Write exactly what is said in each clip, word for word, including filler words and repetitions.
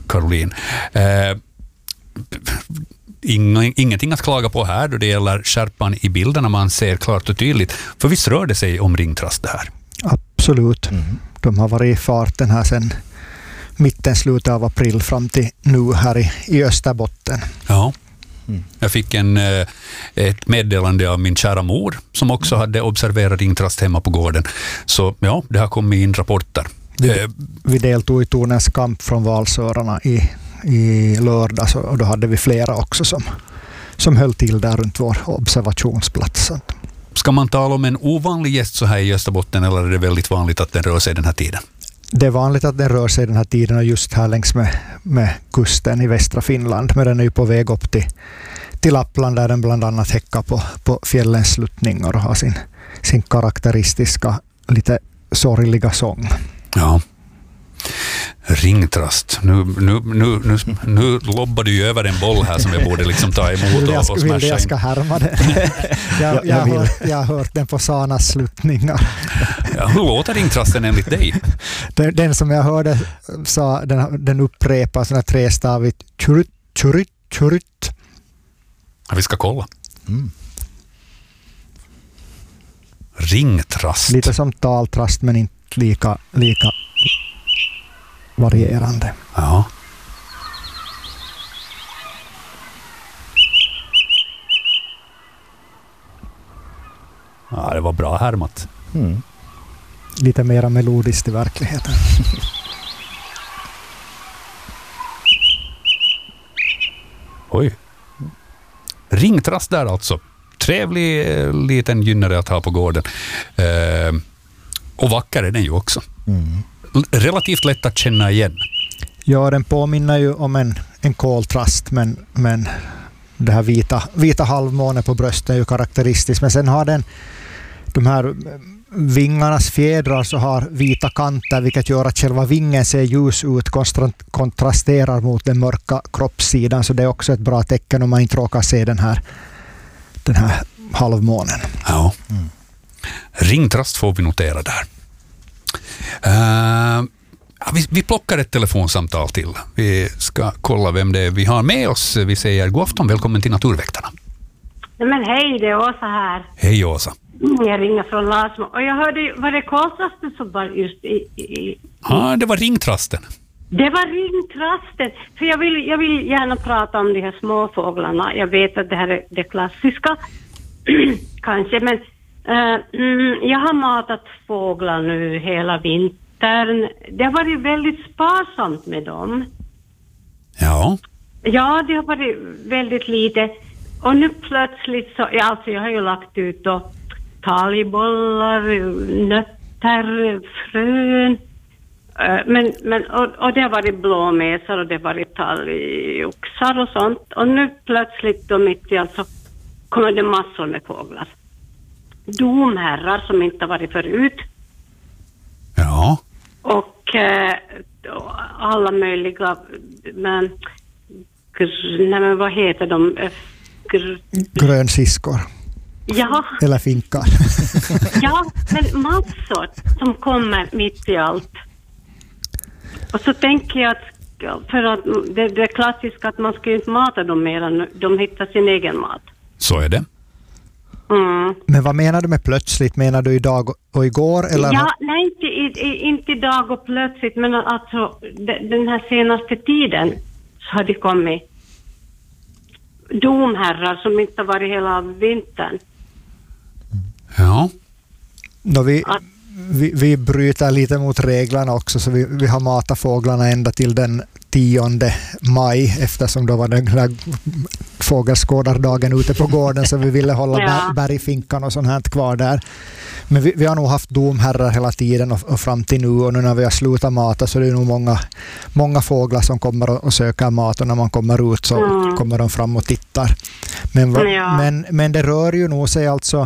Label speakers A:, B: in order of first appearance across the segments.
A: Caroline. Eh, ing, ingenting att klaga på här då det gäller skärpan i bilderna. Man ser klart och tydligt. För visst rör det sig om ringtrast det här?
B: Absolut. Mm. De har varit i farten här sedan mitten, slutet av april fram till nu här i, i Österbotten.
A: Ja. Mm. Jag fick en, ett meddelande av min kära mor som också hade observerat ringtrast hemma på gården. Så ja, det har kommit in rapporter.
B: Vi, vi deltog i Tornens kamp från Valsörarna i, i lördag och då hade vi flera också som, som höll till där runt vår observationsplats.
A: Ska man tala om en ovanlig gäst så här i Österbotten eller är det väldigt vanligt att den rör sig den här tiden?
B: Det är vanligt att den rör sig den här tiden och just här längs med, med kusten i västra Finland. Men den är ju på väg upp till, till Lappland där den bland annat häckar på, på fjällens sluttningar och har sin, sin karaktäristiska lite sorgliga sång.
A: Ja. Ringtrast. Nu, nu, nu, nu, nu lobbar du ju över en boll här som jag borde liksom ta emot och, och smasha in.
B: Vill jag ska härma det? jag, jag, jag, har hört, jag har hört den på Sanas sluttningar.
A: Ja, hur låter ringtrasten enligt dig?
B: Den, den som jag hörde sa, den, den upprepar sådana trestavigt tjurut, tjurut, tjurut.
A: Ja, vi ska kolla. Mm. Ringtrast.
B: Lite som taltrast men inte lika, lika varierande.
A: Ja. Ja, det var bra härmat. Mm.
B: Lite mera melodiskt i verkligheten.
A: Oj. Ringtrast där alltså. Trevlig liten gynnare att ha på gården. Eh, och vacker är den ju också. Mm. Relativt lätt att känna igen.
B: Ja, den påminner ju om en, en koltrast, men, men det här vita, vita halvmånen på bröstet är ju karaktäristiskt. Men sen har den de här vingarnas fjädrar så har vita kanter, vilket gör att själva vingen ser ljus ut, kontrasterar mot den mörka kroppssidan. Så det är också ett bra tecken om man inte råkar se den här, den här halvmånen.
A: Ja. Mm. Ringtrast får vi notera där. Uh, vi, vi plockar ett telefonsamtal till. Vi ska kolla vem det är vi har med oss. Vi säger god afton, välkommen till Naturväktarna.
C: Men hej, det är Åsa här.
A: Hej Åsa.
C: Jag ringer från Lasmo. Och jag hörde, var det koltrasten som var just i... i
A: ja, det var ringtrasten.
C: Det var ringtrasten. För jag vill, jag vill gärna prata om de här småfåglarna. Jag vet att det här är det klassiska. Kanske, men... Uh, mm, jag har matat fåglar nu hela vintern. Det har varit väldigt sparsamt med dem.
A: Ja.
C: Ja, det har varit väldigt lite. Och nu plötsligt så... Ja, alltså jag har ju lagt ut då talgbollar, nötter, frön. Uh, men, men, och, och det har varit blåmesar och det har varit talgoxar och sånt. Och nu plötsligt då mitt i allt så kommer det massor med fåglar. Domherrar som inte har varit förut.
A: Ja.
C: Och eh, alla möjliga men, gr, nej, men vad heter de? Gr,
B: Grönsiskor.
C: Ja.
B: Eller finkar.
C: Ja, men massor som kommer mitt i allt. Och så tänker jag att för att det, det är klassiskt att man ska inte mata dem mer än de hittar sin egen mat.
A: Så är det.
C: Mm.
B: Men vad menar du med plötsligt? Menar du idag och igår? Eller?
C: Ja, nej, inte, i, inte idag och plötsligt, men alltså den här senaste tiden så har det kommit domherrar som inte har varit hela vintern.
A: Ja.
B: Då vi, vi, vi bryter lite mot reglerna också, så vi, vi har matat fåglarna ända till den tionde maj, eftersom då var den här fågelskådardagen ute på gården, så vi ville hålla ja. bergfinkan och sånt här kvar där. Men vi, vi har nog haft domherrar hela tiden och, och fram till nu, och nu när vi har slutat mata så är det nog många, många fåglar som kommer och, och söker mat, och när man kommer ut så mm. kommer de fram och tittar. Men, va, ja. men, men det rör ju nog sig alltså.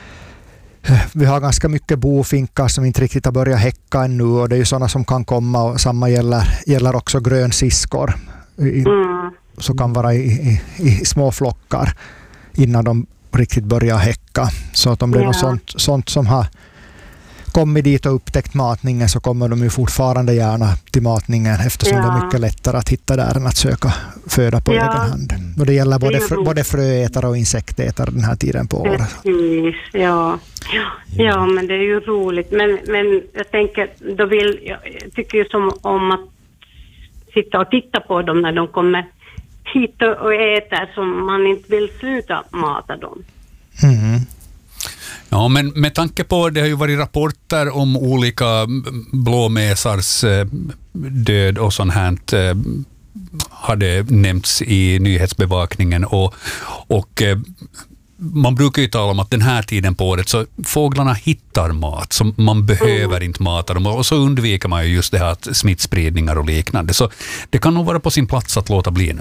B: Vi har ganska mycket bofinkar som inte riktigt har börjat häcka ännu, och det är ju sådana som kan komma, och samma gäller, gäller också grönsiskor. I, mm. Så kan vara i, i, i små flockar innan de riktigt börjar häcka. Så att om det är
C: ja.
B: något sånt, sånt som har kommit dit och upptäckt matningen så kommer de ju fortfarande gärna till matningen eftersom
C: Ja.
B: det är mycket lättare att hitta där än att söka föda på
C: Ja.
B: egen hand. Och det gäller både,
C: Det är
B: frö,
C: roligt.
B: både fröätare och insektätare den här tiden på året.
C: Precis, ja. ja. Ja, men det är ju roligt. Men, men jag tänker, då vill, jag tycker ju som om att sitta och titta på dem när de kommer hit och äter som man inte vill sluta mata dem.
B: Mm.
A: Ja, men med tanke på det har ju varit rapporter om olika blåmesars eh, död och sånt här eh, hade nämnts i nyhetsbevakningen och, och eh, man brukar ju tala om att den här tiden på året så fåglarna hittar mat så man behöver inte mata dem och så undviker man ju just det här att smittspridningar och liknande. Så det kan nog vara på sin plats att låta bli nu.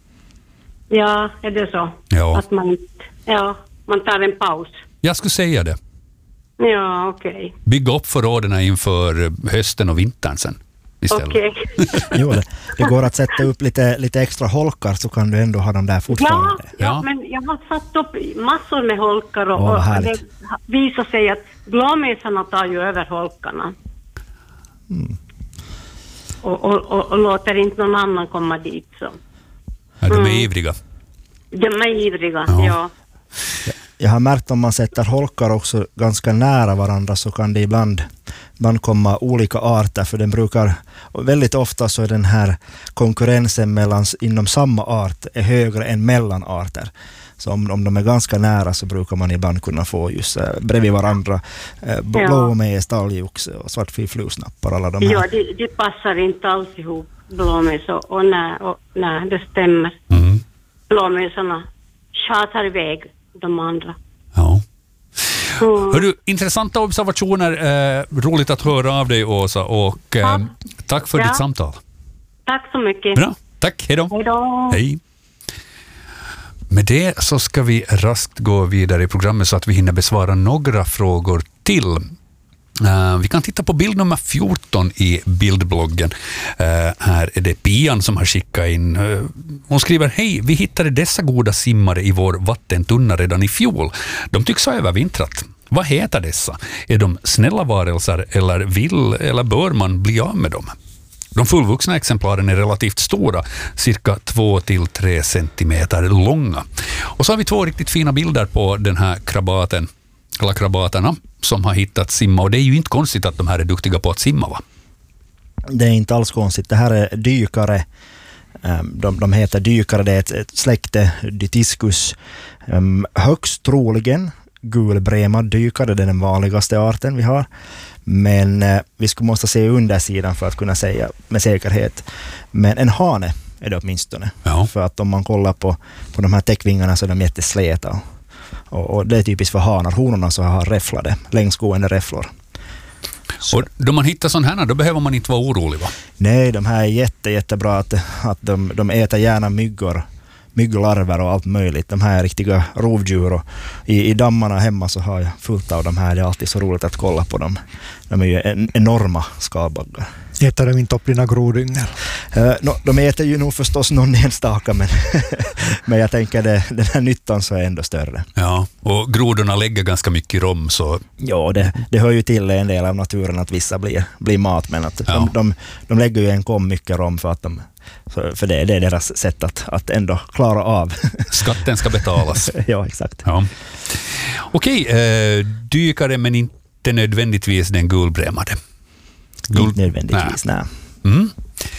C: Ja, är det så?
A: Ja.
C: Att man, ja, man tar en paus.
A: Jag skulle säga det.
C: Ja, okej.
A: Bygga upp förråden inför hösten och vintern sen istället.
C: Okej.
D: Jo, det, det går att sätta upp lite, lite extra holkar så kan du ändå ha dem där
C: Ja,
D: fortfarande.
C: ja,
A: Ja.
C: men jag har satt upp massor med holkar och,
D: Åh, vad
C: och
D: härligt.
C: det visar sig att blåmesarna tar ju över holkarna.
D: Mm.
C: Och, och, och, och låter inte någon annan komma dit. Så.
A: Ja, de är
C: Mm.
A: ivriga.
C: De är ivriga,
A: Ja.
C: ja.
D: Jag har märkt om man sätter holkar också ganska nära varandra så kan det ibland, ibland komma olika arter för den brukar, och väldigt ofta så är den här konkurrensen mellan, inom samma art är högre än mellan arter. Så om, om de är ganska nära så brukar man ibland kunna få just äh, bredvid varandra äh, blåmes, talgoxe och svartfilflusnappar, alla de här.
C: Ja, de, de passar inte alls ihop, blåmes och, och, nej, och nej, det stämmer.
A: Mm.
C: Blåmesarna tjatar iväg de andra.
A: Ja.
C: Mm.
A: Hörru, intressanta observationer. Eh, roligt att höra av dig, Åsa. Och, eh,
C: Ja.
A: tack för
C: Ja.
A: ditt samtal.
C: Tack så mycket.
A: Bra, tack. Hej då.
C: Hej då.
A: Hej. Med det så ska vi raskt gå vidare i programmet så att vi hinner besvara några frågor till. Uh, vi kan titta på bild nummer fjorton i bildbloggen. Uh, här är det Pian som har skickat in. Uh, hon skriver: hej, vi hittade dessa goda simmare i vår vattentunna redan i fjol. De tycks ha övervintrat. Vad heter dessa? Är de snälla varelser eller vill eller bör man bli av med dem? De fullvuxna exemplaren är relativt stora, cirka två till tre centimeter långa. Och så har vi två riktigt fina bilder på den här krabaten, eller krabaterna, som har hittat simma. Och det är ju inte konstigt att de här är duktiga på att simma, va?
D: Det är inte alls konstigt. Det här är dykare. De, de heter dykare. Det är ett, ett släkte, Dytiscus. Högst troligen gulbremad dykare. Det är den vanligaste arten vi har. Men eh, vi skulle måste se undersidan för att kunna säga med säkerhet. Men en hane är det åtminstone.
A: Ja.
D: För att om man kollar på, på de här täckvingarna så är de jättesläta. Och, och det är typiskt för hanar. Honorna så har räfflade, längsgående räfflor. Så.
A: Och då man hittar sån här, då behöver man inte vara orolig, va?
D: Nej, de här är jätte, jättebra att, att de, de äter gärna myggor, mygglarver och allt möjligt. De här är riktiga rovdjur och i, i dammarna hemma så har jag fullt av de här. Det är alltid så roligt att kolla på dem. De är ju en, enorma skalbaggar.
B: Äter de inte upp dina grodyngel?
D: Uh, no, de äter ju nog förstås någon enstaka men, men jag tänker det, den här nyttan så är ändå större.
A: Ja, och grodorna lägger ganska mycket rom, så...
D: Ja, det, det hör ju till en del av naturen att vissa blir, blir mat, men att
A: Ja.
D: de, de, de lägger ju en kom mycket rom för att de, för det, det är deras sätt att, att ändå klara av.
A: Skatten ska betalas.
D: Ja, exakt.
A: Ja. Okej, eh, dykare men inte nödvändigtvis den gulbremade. Guld...
D: Inte nödvändigtvis, nej.
A: Mm.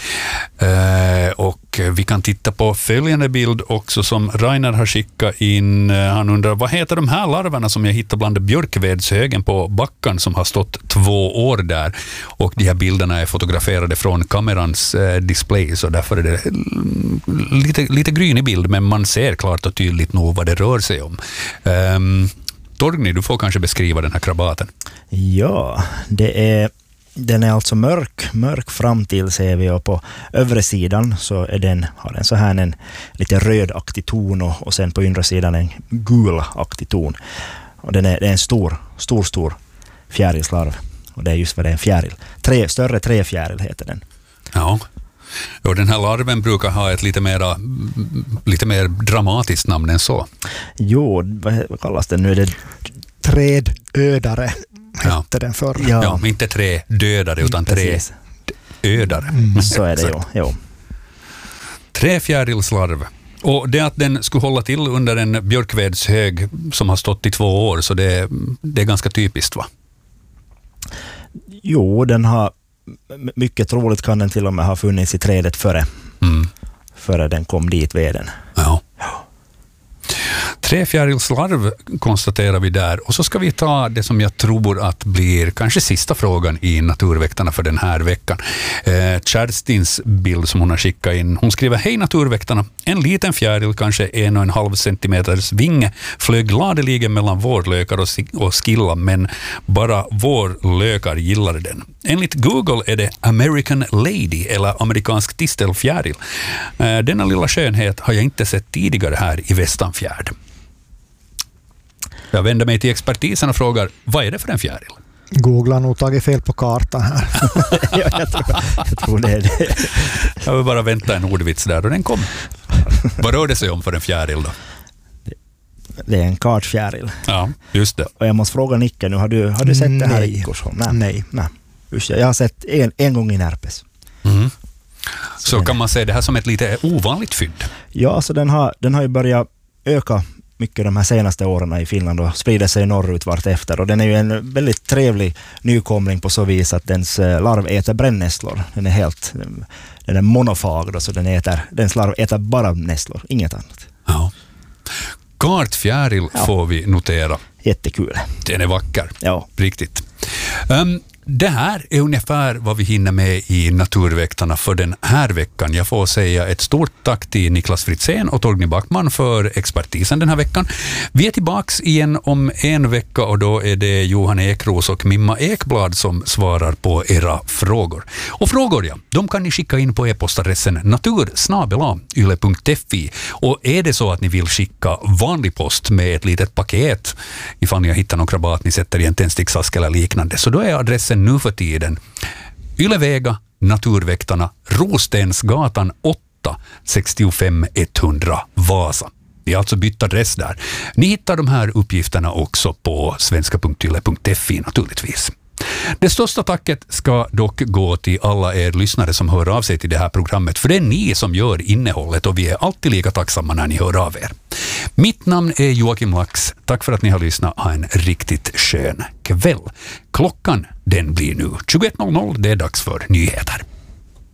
A: Eh, och vi kan titta på följande bild också som Rainer har skickat in. Eh, han undrar, vad heter de här larverna som jag hittade bland björkvedshögen på backan som har stått två år där? Och de här bilderna är fotograferade från kamerans eh, display, så därför är det mm, lite, lite grynig bild, men man ser klart och tydligt nog vad det rör sig om. Eh, Torgny, du får kanske beskriva den här krabaten.
D: Ja, det är den är alltså mörk, mörk fram till ser vi, och på övre sidan så är den, har den så här en lite rödaktig ton och, och sen på undre sidan en gulaktig ton. Och den är, det är en stor, stor, stor fjärilslarv. Och det är just vad det är, en fjäril. Tre, större träfjäril heter den.
A: Ja. Och den här larven brukar ha ett lite, mera, lite mer dramatiskt namn än så.
D: Jo, vad, vad kallas den nu? Är det
B: Trädödare. hette ja. den förr.
A: Ja. ja, inte tre dödare utan
D: Precis.
A: tre ödare.
D: Mm. Så är det ju. Jo.
A: Träfjärilslarv. Och det att den skulle hålla till under en björkvedshög som har stått i två år, så det, det är ganska typiskt, va?
D: Jo, den har mycket troligt kan den till och med ha funnits i trädet före, mm. före den kom dit veden.
A: Ja. ja. Träfjärilslarv konstaterar vi där. Och så ska vi ta det som jag tror att blir kanske sista frågan i Naturväktarna för den här veckan. Eh, Kärstins bild som hon har skickat in. Hon skriver: hej Naturväktarna. En liten fjäril, kanske en och en halv centimeters vinge, flög gladeligen mellan vårlökar och, och skilla, men bara vårlökar gillade den. Enligt Google är det American Lady eller amerikansk tistelfjäril. Eh, denna lilla skönhet har jag inte sett tidigare här i Västanfjärd. Jag vänder mig till expertisen och frågar, vad är det för en fjäril?
B: Google har nog tagit fel på kartan här.
D: ja, jag, tror, jag tror det är det.
A: Jag vill bara vänta en ordvits där och den kom. Vad rör det sig om för en fjäril då?
D: Det är en kartfjäril.
A: Ja, just det.
D: Och jag måste fråga Nicke nu, har du, har du sett
B: Nej.
D: det här i Korsholm?
B: Nej.
D: Nej. Nej. Usch, jag har sett en, en gång i Närpes.
A: Mm. Så, Så kan man säga det här som ett lite ovanligt fynd?
D: Ja, så den har, den har ju börjat öka mycket de här senaste åren i Finland och sprider sig norrut vart efter. Och den är ju en väldigt trevlig nykomling på så vis att dens larv äter brännässlor. Den är helt, den är monofag då, så den äter, dens larv äter bara nässlor, inget annat.
A: Ja. Kartfjäril ja. får vi notera.
D: Jättekul.
A: Den är vacker.
D: Ja.
A: Riktigt. Um, Det här är ungefär vad vi hinner med i Naturväktarna för den här veckan. Jag får säga ett stort tack till Niklas Fritzén och Torgny Backman för expertisen den här veckan. Vi är tillbaks igen om en vecka och då är det Johan Ekros och Mimma Ekblad som svarar på era frågor. Och frågor, ja, de kan ni skicka in på e-postadressen natur snabel-a yle punkt fi. Och är det så att ni vill skicka vanlig post med ett litet paket, ifall ni har hittat någon krabat ni sätter i en tändsticksask eller liknande, så då är adressen nu för tiden Ylevega, Naturväktarna, Rostensgatan åtta, sextiofem etthundra Vasa. Vi har alltså bytt adress där. Ni hittar de här uppgifterna också på svenska punkt yle punkt fi naturligtvis. Det största tacket ska dock gå till alla er lyssnare som hör av sig till det här programmet, för det är ni som gör innehållet och vi är alltid lika tacksamma när ni hör av er. Mitt namn är Joakim Lax. Tack för att ni har lyssnat. Ha en riktigt skön kväll. Klockan den blir nu tjugoett noll noll. Det är dags för nyheter.